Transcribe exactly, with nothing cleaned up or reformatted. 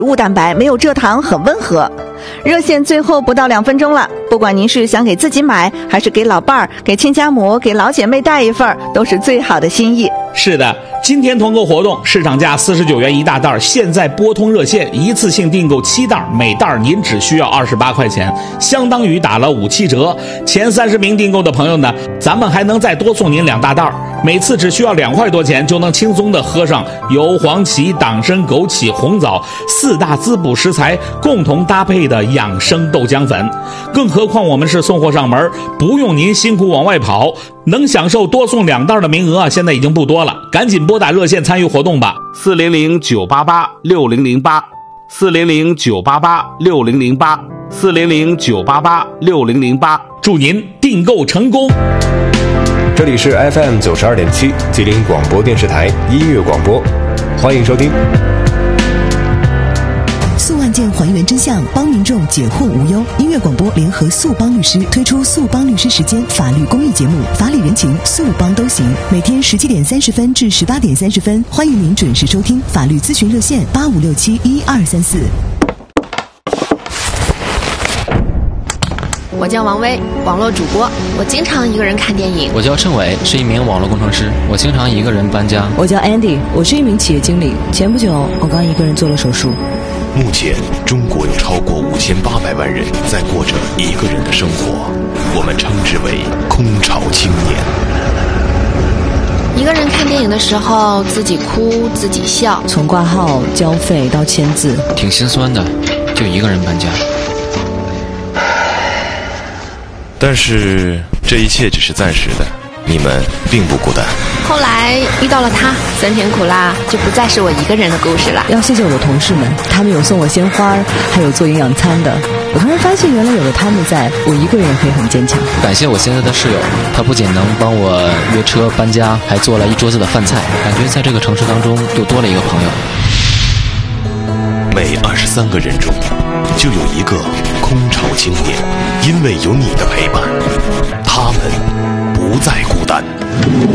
物蛋白，没有蔗糖，很温和。热线最后不到两分钟了，不管您是想给自己买，还是给老伴儿、给亲家母、给老姐妹带一份，都是最好的心意。 是的，今天团购活动，市场价四十九元一大袋，现在拨通热线，一次性订购七袋，每袋您只需要二十八块钱，相当于打了五七折。前三十名订购的朋友呢，咱们还能再多送您两大袋，每次只需要两块多钱，就能轻松的喝上由黄芪、党参、枸杞、红枣四大滋补食材共同搭配的养生豆浆粉。更何况我们是送货上门，不用您辛苦往外跑，能享受多送两袋的名额啊，现在已经不多了，赶紧拨打热线参与活动吧，四零零九八八六零零八，四零零九八八六零零八，四零零九八八六零零八，祝您订购成功。 这里是 F M 九十二点七吉林广播电视台音乐广播，欢迎收听。 速案件还原真相，帮民众解惑无忧。音乐广播联合速帮律师推出速帮律师时间法律公益节目，法理人情速帮都行。每天十七点三十分至十八点三十分，欢迎您准时收听法律咨询热线八五六七一二三四。 我叫王威，网络主播，我经常一个人看电影。 我叫郑伟，是一名网络工程师，我经常一个人搬家。 我叫 Andy， 我是一名企业经理，前不久我刚一个人做了手术。 目前中国有超过五千八百万人在过着一个人的生活，我们称之为空巢青年。 一个人看电影的时候，自己哭自己笑， 从挂号交费到签字， 挺心酸的，就一个人搬家。 但是这一切只是暂时的，你们并不孤单。 后来遇到了他，酸甜苦辣就不再是我一个人的故事了。 要谢谢我的同事们，他们有送我鲜花，还有做营养餐的。我突然发现，原来有了他们在，我一个人也可以很坚强。 感谢我现在的室友，他不仅能帮我约车搬家，还做了一桌子的饭菜，感觉在这个城市当中又多了一个朋友。 每二十三个人中就有一个空巢青年，因为有你的陪伴，他们不再孤单。